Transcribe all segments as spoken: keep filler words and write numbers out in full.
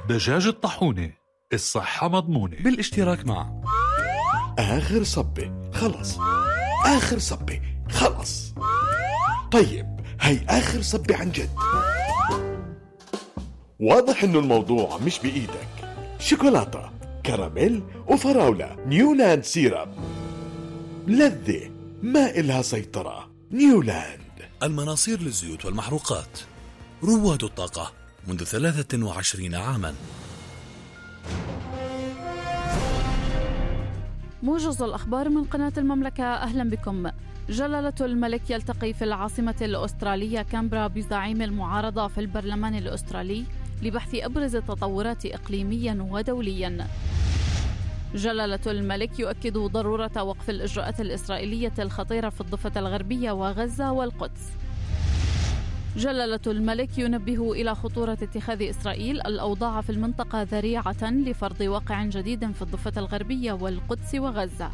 دجاج الطاحونة، الصحة مضمونة، بالاشتراك مع آخر صبة خلص، آخر صبة خلص. طيب هي آخر صبة عن جد. واضح إنه الموضوع مش بإيدك. شوكولاتة، كراميل وفراولة، نيولاند سيرب، لذة ما إلها سيطرة. نيولاند. المناصير للزيوت والمحروقات، رواد الطاقة منذ ثلاثة وعشرين عاما. موجز الأخبار من قناة المملكة، أهلا بكم. جلالة الملك يلتقي في العاصمة الأسترالية كامبرا بزعيم المعارضة في البرلمان الأسترالي لبحث أبرز التطورات إقليميا ودوليا. جلالة الملك يؤكد ضرورة وقف الإجراءات الإسرائيلية الخطيرة في الضفة الغربية وغزة والقدس. جلالة الملك ينبه إلى خطورة اتخاذ إسرائيل الأوضاع في المنطقة ذريعة لفرض واقع جديد في الضفة الغربية والقدس وغزة.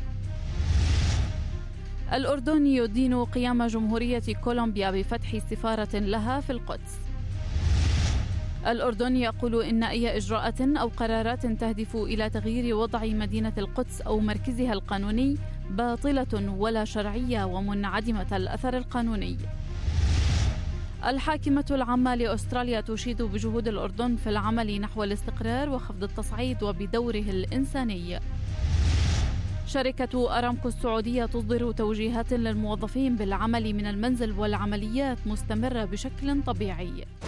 الأردن يدين قيام جمهورية كولومبيا بفتح سفارة لها في القدس. الأردن يقول إن أي إجراءات أو قرارات تهدف إلى تغيير وضع مدينة القدس أو مركزها القانوني باطلة ولا شرعية ومنعدمة الأثر القانوني. الحاكمة العامة لأستراليا تشيد بجهود الأردن في العمل نحو الاستقرار وخفض التصعيد وبدوره الإنساني. شركة أرامكو السعودية تصدر توجيهات للموظفين بالعمل من المنزل والعمليات مستمرة بشكل طبيعي.